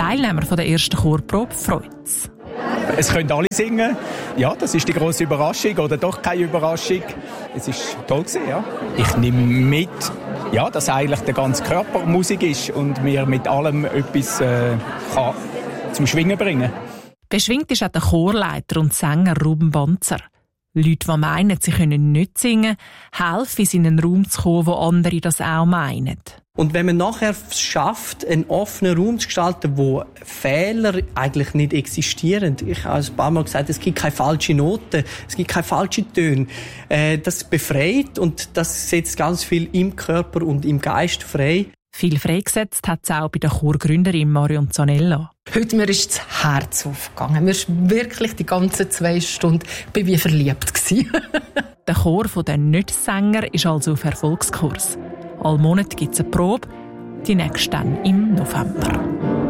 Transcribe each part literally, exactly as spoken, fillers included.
Teilnehmer der ersten Chorprobe freut es. Es können alle singen. Ja, das ist die grosse Überraschung oder doch keine Überraschung. Es ist toll gewesen, ja. Ich nehme mit, ja, dass eigentlich der ganze Körper Musik ist und mir mit allem etwas äh, kann zum Schwingen bringen. Beschwingt ist auch der Chorleiter und Sänger Ruben Banzer. Leute, die meinen, sie können nicht singen, helfen, in einen Raum zu kommen, wo andere das auch meinen. Und wenn man nachher schafft, einen offenen Raum zu gestalten, wo Fehler eigentlich nicht existieren. Ich habe ein paar Mal gesagt, es gibt keine falschen Noten, es gibt keine falschen Töne. Äh, das befreit und das setzt ganz viel im Körper und im Geist frei. Viel freigesetzt hat es auch bei der Chorgründerin Marion Zanella. Heute mir ist das Herz aufgegangen. Mir ist wirklich die ganzen zwei Stunden bin wie verliebt gewesen. Der Chor der Nicht-Sänger ist also auf Erfolgskurs. All Monat gibt es eine Probe, die nächste dann im November.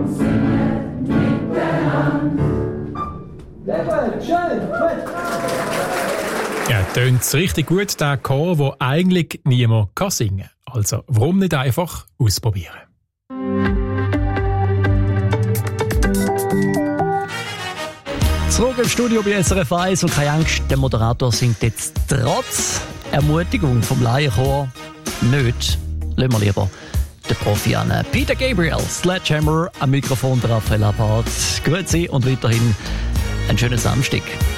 Ja, tönt's richtig gut, der Chor, der eigentlich niemand singen kann. Also, warum nicht einfach ausprobieren? Zurück im Studio bei S R F eins und keine Angst, der Moderator singt jetzt trotz Ermutigung vom Laienchor nicht. Lassen wir lieber den Profi an. Peter Gabriel, Sledgehammer, am Mikrofon der Raphael Abad. Grüezi und weiterhin einen schönen Samstag.